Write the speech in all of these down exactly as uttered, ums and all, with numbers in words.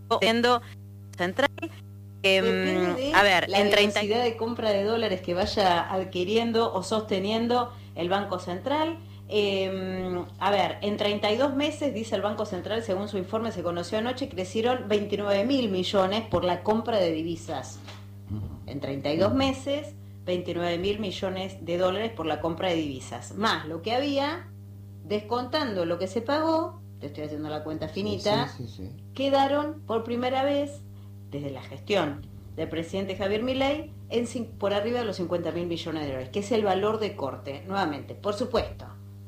siendo central. Eh, de a ver, la en treinta velocidad de compra de dólares que vaya adquiriendo o sosteniendo el Banco Central. Eh, a ver, en treinta y dos meses, dice el Banco Central, según su informe se conoció anoche, crecieron veintinueve mil millones por la compra de divisas. En treinta y dos meses, veintinueve mil millones de dólares por la compra de divisas. Más lo que había, descontando lo que se pagó, te estoy haciendo la cuenta finita, sí, sí, sí, sí. quedaron por primera vez, desde la gestión del presidente Javier Milei, en, por arriba de los cincuenta mil millones de dólares, que es el valor de corte. Nuevamente, por supuesto,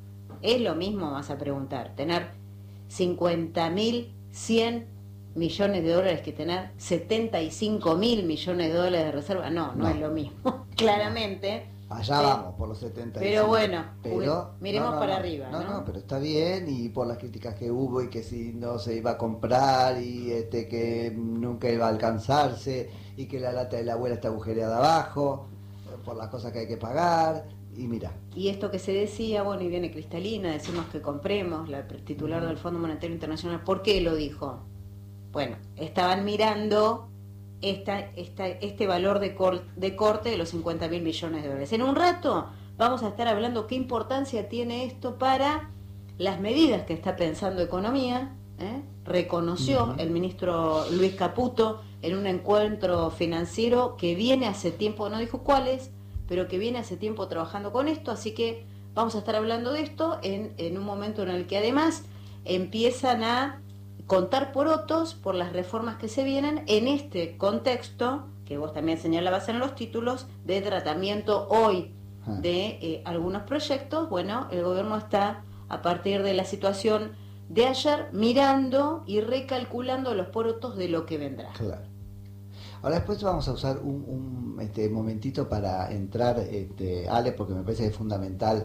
es lo mismo, vas a preguntar, tener cincuenta mil cien millones de dólares que tener setenta y cinco mil millones de dólares de reserva. No, no, no es lo mismo, claramente. Allá sí. Vamos, por los setenta y cinco. Pero bueno, pero, miremos no, no, para no, arriba. No, ¿no? no, pero está bien, y por las críticas que hubo y que si no se iba a comprar y este que nunca iba a alcanzarse y que la lata de la abuela está agujereada abajo, por las cosas que hay que pagar, y mira. Y esto que se decía, bueno, y viene Cristalina, decimos que compremos, la titular del Fondo Monetario Internacional, ¿por qué lo dijo? Bueno, estaban mirando esta, esta, este valor de, cor, de corte de los cincuenta mil millones de dólares. En un rato vamos a estar hablando qué importancia tiene esto para las medidas que está pensando Economía. ¿eh? Reconoció uh-huh. el ministro Luis Caputo en un encuentro financiero que viene hace tiempo, no dijo cuáles, pero que viene hace tiempo trabajando con esto, así que vamos a estar hablando de esto en, en un momento en el que además empiezan a contar porotos por las reformas que se vienen en este contexto, que vos también señalabas en los títulos, de tratamiento hoy de eh, algunos proyectos. Bueno, el gobierno está, a partir de la situación de ayer, mirando y recalculando los porotos de lo que vendrá. Claro. Ahora después vamos a usar un, un este, momentito para entrar, este, Ale, porque me parece que es fundamental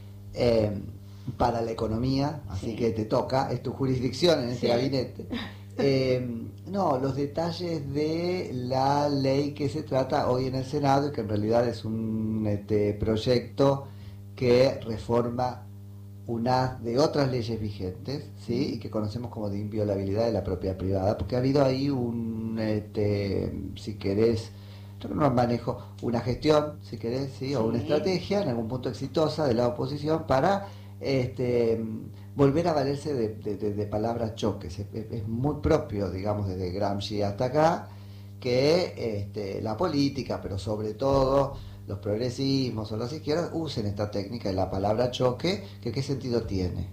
eh, para la economía, así sí. que te toca, es tu jurisdicción en este sí. gabinete. Eh, no, los detalles de la ley que se trata hoy en el Senado, y que en realidad es un este, proyecto que reforma una de otras leyes vigentes, ¿sí? Y que conocemos como de inviolabilidad de la propiedad privada, porque ha habido ahí un, este, si querés, yo no manejo una gestión, si querés, ¿sí? Sí. o una estrategia, en algún punto exitosa de la oposición, para este, volver a valerse de, de, de, de palabras choques. Es, es muy propio, digamos, desde Gramsci hasta acá, que este, la política, pero sobre todo los progresismos o las izquierdas, usen esta técnica de la palabra choque, que qué sentido tiene.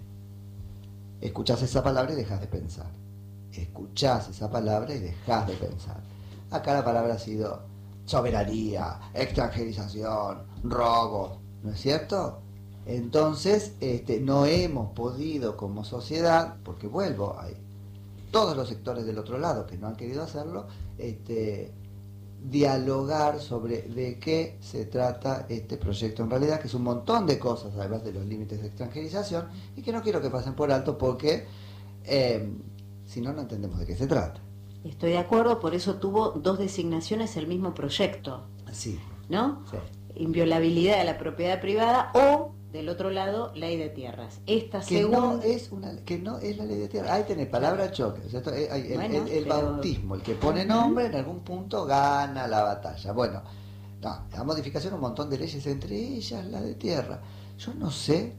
Escuchás esa palabra y dejas de pensar. Escuchás esa palabra y dejas de pensar. Acá la palabra ha sido soberanía, extranjerización, robo, ¿no es cierto? Entonces, este, no hemos podido como sociedad, porque vuelvo, hay todos los sectores del otro lado que no han querido hacerlo, este, dialogar sobre de qué se trata este proyecto en realidad, que es un montón de cosas, además de los límites de extranjerización, y que no quiero que pasen por alto porque eh, si no, no entendemos de qué se trata. Estoy de acuerdo, por eso tuvo dos designaciones el mismo proyecto. Sí. ¿No? Sí. Inviolabilidad de la propiedad privada o, del otro lado, ley de tierras. Esta que segunda... no es una que no es la ley de tierras. Ahí tenés palabra choque, ¿cierto? El, el, bueno, el, el pero... bautismo, el que pone nombre en algún punto gana la batalla. Bueno, no, la modificación un montón de leyes, entre ellas la de tierra. Yo no sé,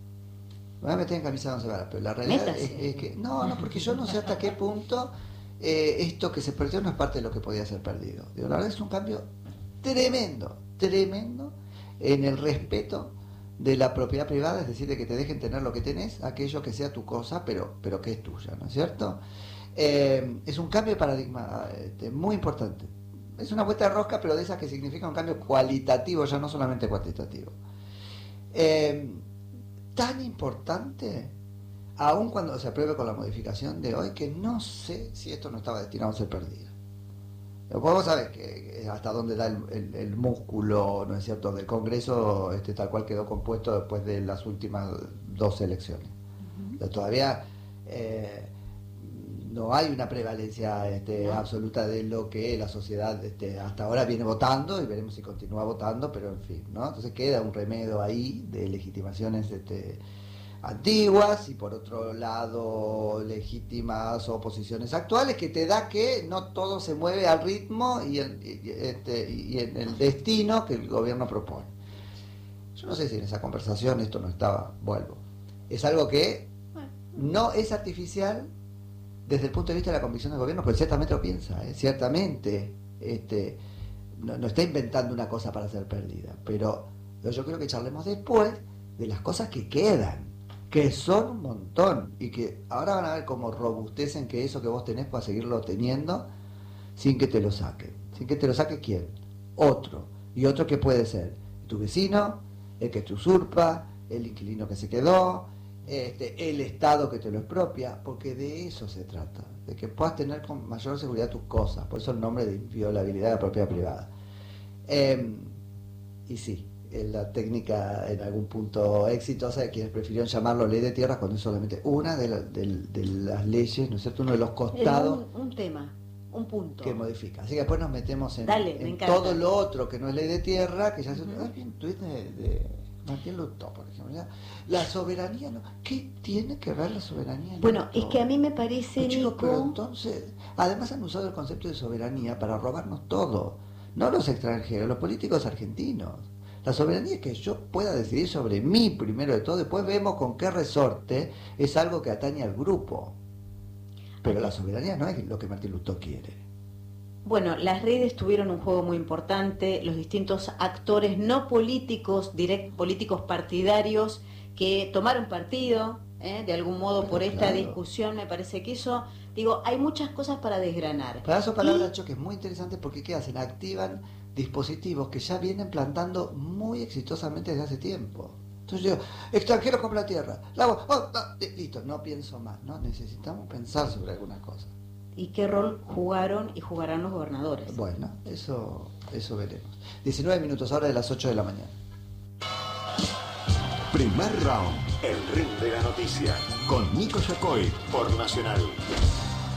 me voy a meter en camisa de once varas, pero la realidad es, es que no, no, porque yo no sé hasta qué punto eh, esto que se perdió no es parte de lo que podía ser perdido. Digo, la verdad es un cambio tremendo, tremendo en el respeto de la propiedad privada, es decir, de que te dejen tener lo que tenés, aquello que sea tu cosa, pero, pero que es tuya, ¿no es cierto? Eh, es un cambio de paradigma este, muy importante. Es una vuelta de rosca, pero de esas que significa un cambio cualitativo, ya no solamente cuantitativo. Eh, tan importante, aun cuando se apruebe con la modificación de hoy, que no sé si esto no estaba destinado a ser perdido. Vos sabés que hasta dónde da el, el, el músculo, ¿no es cierto?, del Congreso, este, tal cual quedó compuesto después de las últimas dos elecciones. Uh-huh. Todavía eh, no hay una prevalencia este, no. absoluta de lo que la sociedad este, hasta ahora viene votando, y veremos si continúa votando, pero en fin, ¿no? Entonces queda un remedio ahí de legitimaciones este, antiguas y por otro lado legítimas oposiciones actuales, que te da que no todo se mueve al ritmo y, el, y, este, y en el destino que el gobierno propone. Yo no sé si en esa conversación esto no estaba, vuelvo. Es algo que no es artificial desde el punto de vista de la convicción del gobierno, pero ciertamente lo piensa, ¿eh? Ciertamente este, no, no está inventando una cosa para ser perdida, pero yo creo que charlemos después de las cosas que quedan, que son un montón, y que ahora van a ver cómo robustecen que eso que vos tenés para seguirlo teniendo sin que te lo saquen. ¿Sin que te lo saque quién? Otro. Y otro que puede ser tu vecino, el que te usurpa, el inquilino que se quedó, este, el Estado que te lo expropia, porque de eso se trata, de que puedas tener con mayor seguridad tus cosas, por eso el nombre de inviolabilidad de la propiedad privada. Eh, y sí, la técnica en algún punto exitosa de quienes prefirieron llamarlo ley de tierras cuando es solamente una de, la, de, de las leyes, ¿no es cierto?, uno de los costados un, un tema, un punto que modifica. Así que después nos metemos en, Dale, en todo lo otro que no es ley de tierra, que ya se... Uh-huh. Hay un tuit de, de Martín Lutó, por ejemplo, ya, la soberanía, ¿no? ¿Qué tiene que ver la soberanía? Bueno, Lutó? es que a mí me parece, Pero, chicos, Nico... pero entonces, además han usado el concepto de soberanía para robarnos todo, no los extranjeros, los políticos argentinos. La soberanía es que yo pueda decidir sobre mí primero de todo, después vemos con qué resorte es algo que atañe al grupo. Pero la soberanía no es lo que Martín Lutó quiere. Bueno, las redes tuvieron un juego muy importante, los distintos actores no políticos, direct, políticos partidarios, que tomaron partido, ¿eh? de algún modo Pero por esta claro. discusión, me parece que eso, digo, hay muchas cosas para desgranar. Para eso palabra Y... choque es muy interesante porque ¿qué hacen? Activan dispositivos que ya vienen plantando muy exitosamente desde hace tiempo. Entonces yo, extranjeros compra tierra, la, oh, no, listo, no pienso más, ¿no? Necesitamos pensar sobre algunas cosas. ¿Y qué rol jugaron y jugarán los gobernadores? Bueno, eso, eso veremos. diecinueve minutos ahora de las ocho de la mañana. Primer round, el ring de la noticia, con Nico Yacoy por Nacional.